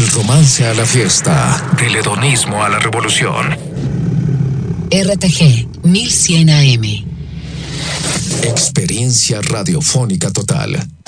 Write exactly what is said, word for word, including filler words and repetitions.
Del romance a la fiesta, del hedonismo a la revolución. R T G mil cien A M. Experiencia radiofónica total.